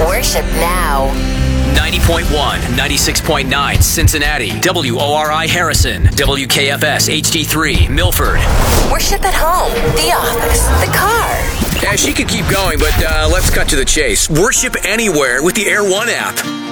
Worship now. 90.1, 96.9 Cincinnati, WORI Harrison, WKFS HD3 Milford. Worship at home, the office, the car. Yeah, she could keep going, but let's cut to the chase. Worship anywhere with the Air One app.